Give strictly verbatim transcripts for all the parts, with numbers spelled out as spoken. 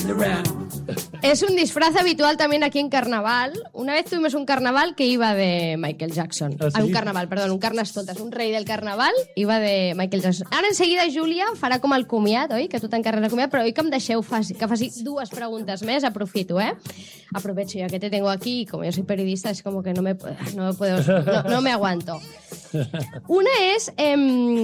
Es un disfraz habitual también aquí en Carnaval. Una vez tuvimos un carnaval que iba de Michael Jackson. ¿Ah, sí? Ah, un carnaval, perdón, un Carnestoltes. Un rei del carnaval iba de Michael Jackson. Ara en seguida Júlia farà com el comiat, oi? Que tu t'encarregues el comiat, però oi que em deixeu faci, que faci dues preguntes més, aprofito, eh? Aprovecho ya que te tengo aquí y como yo soy periodista es como que no me, no me puedo, no, no me aguanto. Una es, eh,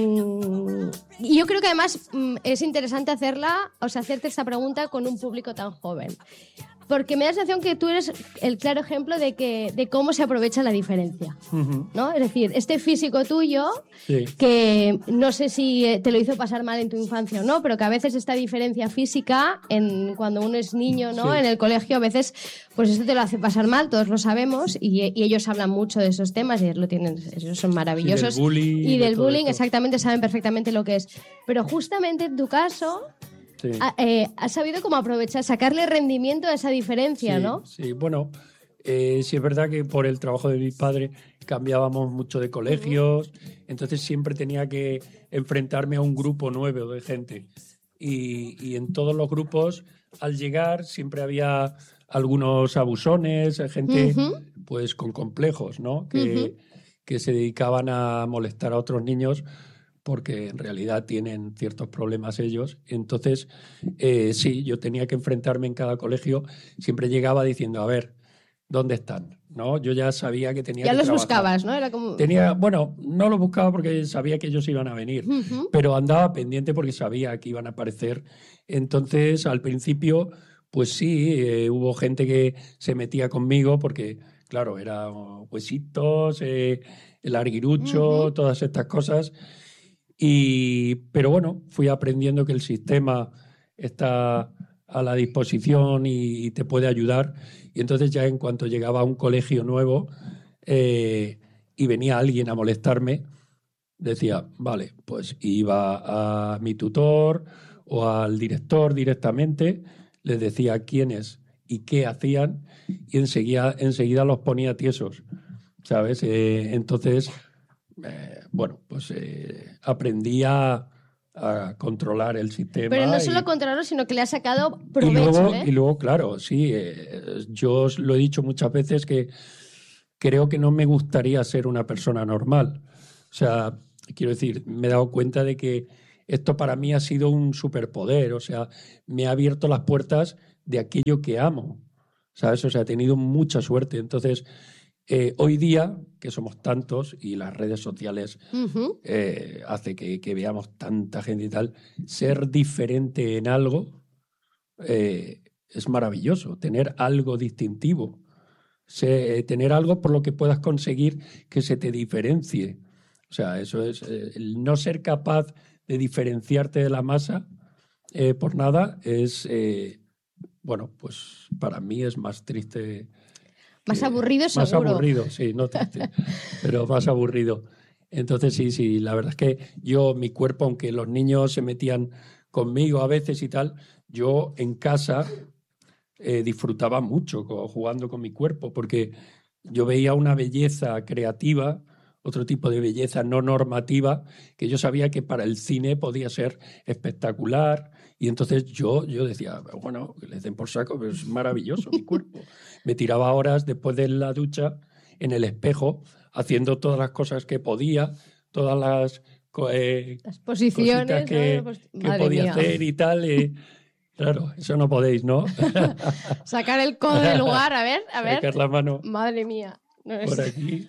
y yo creo que además es interesante hacerla, o sea, hacerte esta pregunta con un público tan joven. Porque me da la sensación que tú eres el claro ejemplo de, que, de cómo se aprovecha la diferencia, ¿no? Es decir, este físico tuyo, sí, que no sé si te lo hizo pasar mal en tu infancia o no, pero que a veces esta diferencia física, en, cuando uno es niño, ¿no? Sí. En el colegio, a veces, pues esto te lo hace pasar mal, todos lo sabemos, y, y ellos hablan mucho de esos temas, y ellos, lo tienen, ellos son maravillosos. Sí, del bullying. Y del bullying, esto. Exactamente, saben perfectamente lo que es. Pero justamente en tu caso... Sí. Ha, eh, has sabido cómo aprovechar, sacarle rendimiento a esa diferencia, sí, ¿no? Sí, bueno, eh, sí es verdad que por el trabajo de mi padre cambiábamos mucho de colegios, uh-huh. Entonces siempre tenía que enfrentarme a un grupo nuevo de gente. Y, y en todos los grupos, al llegar, siempre había algunos abusones, gente uh-huh. pues con complejos, ¿no? Que, uh-huh. que se dedicaban a molestar a otros niños porque en realidad tienen ciertos problemas ellos. Entonces, eh, sí, yo tenía que enfrentarme en cada colegio. Siempre llegaba diciendo, a ver, ¿dónde están? ¿No? Yo ya sabía que tenía ya que los trabajar. Buscabas, ¿no? Era como... Tenía, bueno, no los buscaba porque sabía que ellos iban a venir, uh-huh. pero andaba pendiente porque sabía que iban a aparecer. Entonces, al principio, pues sí, eh, hubo gente que se metía conmigo porque, claro, eran huesitos, eh, el arguirucho, uh-huh. todas estas cosas. Y, pero bueno, fui aprendiendo que el sistema está a la disposición y, y te puede ayudar. Y entonces ya en cuanto llegaba a un colegio nuevo eh, y venía alguien a molestarme, decía, vale, pues iba a mi tutor o al director directamente, les decía quiénes y qué hacían y enseguida, enseguida los ponía tiesos, ¿sabes? Eh, entonces... Eh, bueno, pues eh, aprendí a, a controlar el sistema. Pero no solo y, controlarlo, sino que le ha sacado provecho. Y luego, ¿eh? y luego claro, sí, eh, yo os lo he dicho muchas veces que creo que no me gustaría ser una persona normal. O sea, quiero decir, me he dado cuenta de que esto para mí ha sido un superpoder. O sea, me ha abierto las puertas de aquello que amo, ¿sabes? O sea, he tenido mucha suerte. Entonces... Eh, hoy día, que somos tantos y las redes sociales uh-huh. eh, hace que, que veamos tanta gente y tal, ser diferente en algo eh, es maravilloso, tener algo distintivo, se, tener algo por lo que puedas conseguir que se te diferencie. O sea, eso es, eh, el no ser capaz de diferenciarte de la masa eh, por nada es, eh, bueno, pues para mí es más triste. Más aburrido más seguro. Más aburrido, sí, no triste, pero más aburrido. Entonces sí, sí, la verdad es que yo, mi cuerpo, aunque los niños se metían conmigo a veces y tal, yo en casa eh, disfrutaba mucho jugando con mi cuerpo porque yo veía una belleza creativa, otro tipo de belleza no normativa, que yo sabía que para el cine podía ser espectacular. Y entonces yo, yo decía, bueno, que les den por saco, pero es maravilloso mi cuerpo. Me tiraba horas después de la ducha en el espejo, haciendo todas las cosas que podía, todas las, eh, las posiciones que, ¿no? que podía mía. hacer y tal. Eh, claro, eso no podéis, ¿no? Sacar el codo del lugar, a ver, a ver. Sacar la mano. Madre mía. No es... Por aquí.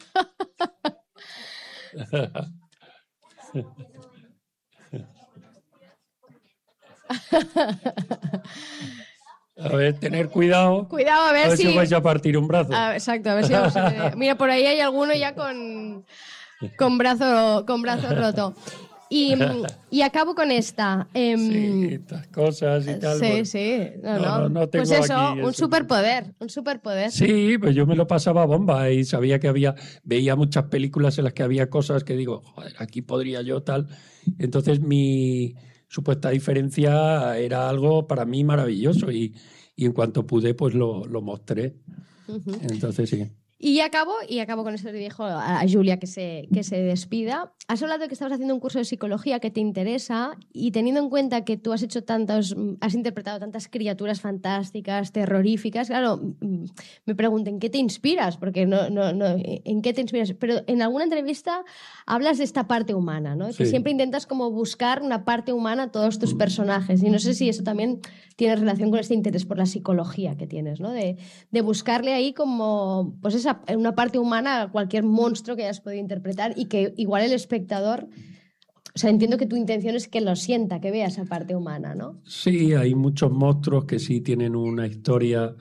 A ver, tener cuidado. Cuidado, a ver, a ver si... si vais a partir un brazo. Ah, exacto, a ver si... Mira, por ahí hay alguno ya con, con, brazo, con brazo roto. Y, y acabo con esta. Eh, sí, estas cosas y tal. Sí, bueno. sí. No, no, no, no tengo pues eso, aquí un eso. superpoder, un superpoder. Sí, pues yo me lo pasaba bomba y sabía que había, veía muchas películas en las que había cosas que digo, joder, aquí podría yo tal. Entonces mi supuesta diferencia era algo para mí maravilloso y, y en cuanto pude, pues lo, lo mostré. Uh-huh. Entonces sí. Y acabo, y acabo con esto, le dejo a Julia que se, que se despida. Has hablado de que estabas haciendo un curso de psicología que te interesa y teniendo en cuenta que tú has hecho tantos, has interpretado tantas criaturas fantásticas, terroríficas, claro, me pregunto, ¿en qué te inspiras? Porque no, no, no, ¿en qué te inspiras? Pero en alguna entrevista hablas de esta parte humana, ¿no? Sí. Que siempre intentas como buscar una parte humana a todos tus personajes. Y no sé si eso también tiene relación con este interés por la psicología que tienes, ¿no? De, de buscarle ahí como, pues esa una parte humana a cualquier monstruo que hayas podido interpretar y que igual el espectador, o sea, entiendo que tu intención es que lo sienta, que vea esa parte humana, ¿no? Sí, hay muchos monstruos que sí tienen una historia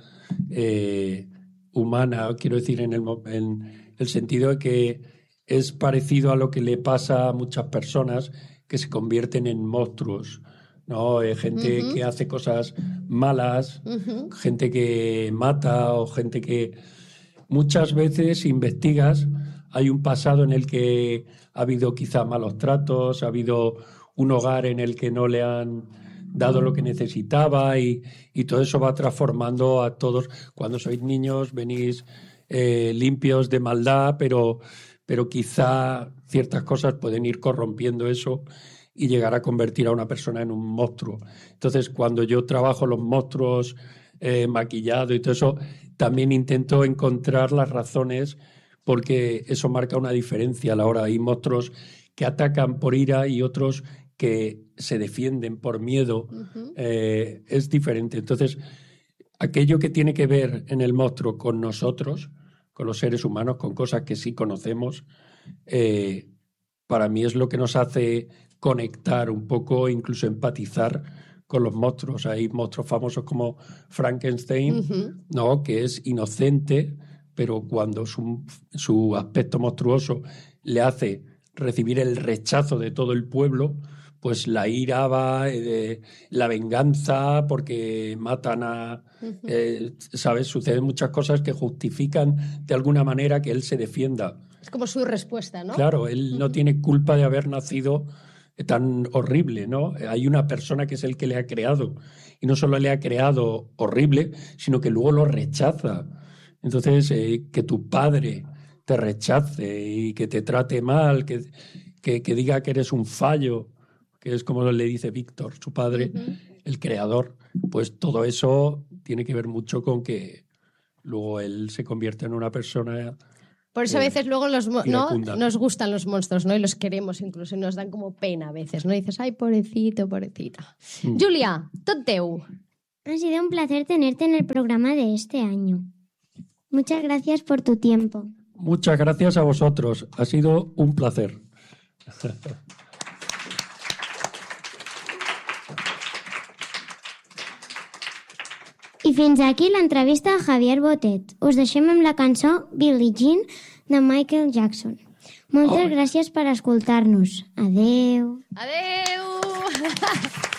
eh, humana, quiero decir, en el, en el sentido de que es parecido a lo que le pasa a muchas personas que se convierten en monstruos, ¿no? Eh, gente uh-huh. que hace cosas malas, uh-huh. gente que mata o gente que... Muchas veces investigas, hay un pasado en el que ha habido quizá malos tratos, ha habido un hogar en el que no le han dado lo que necesitaba y, y todo eso va transformando a todos. Cuando sois niños venís eh, limpios de maldad, pero, pero quizá ciertas cosas pueden ir corrompiendo eso y llegar a convertir a una persona en un monstruo. Entonces, cuando yo trabajo los monstruos eh, maquillados y todo eso, también intento encontrar las razones porque eso marca una diferencia a la hora. Hay monstruos que atacan por ira y otros que se defienden por miedo. Uh-huh. Eh, es diferente. Entonces, aquello que tiene que ver en el monstruo con nosotros, con los seres humanos, con cosas que sí conocemos, eh, para mí es lo que nos hace conectar un poco, incluso empatizar con los monstruos. Hay monstruos famosos como Frankenstein, uh-huh. ¿no? Que es inocente, pero cuando su, su aspecto monstruoso le hace recibir el rechazo de todo el pueblo, pues la ira va, eh, la venganza, porque matan a... Uh-huh. Eh, ¿sabes? Suceden muchas cosas que justifican de alguna manera que él se defienda. Es como su respuesta, ¿no? Claro, él uh-huh. no tiene culpa de haber nacido tan horrible, ¿no? Hay una persona que es el que le ha creado y no solo le ha creado horrible, sino que luego lo rechaza. Entonces, eh, que tu padre te rechace y que te trate mal, que, que, que diga que eres un fallo, que es como le dice Víctor, su padre, uh-huh. el creador, pues todo eso tiene que ver mucho con que luego él se convierte en una persona... Por eso a veces luego los, ¿no? nos gustan los monstruos, ¿no? Y los queremos incluso, y nos dan como pena a veces, ¿no? Y dices, ay, pobrecito, pobrecita. Mm. Julia, tot teu. Ha sido un placer tenerte en el programa de este año. Muchas gracias por tu tiempo. Muchas gracias a vosotros. Ha sido un placer. I fins aquí l'entrevista a Javier Botet. Us deixem amb la cançó Billie Jean de Michael Jackson. Moltes oh. gràcies per escoltar-nos. Adeu. Adeu.